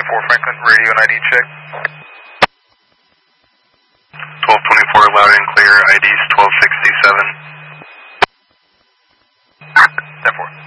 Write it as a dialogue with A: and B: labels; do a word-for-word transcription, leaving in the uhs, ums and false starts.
A: twenty-four Franklin, radio and I D check. twelve twenty-four, loud and clear, I Ds twelve sixty-seven. ten four.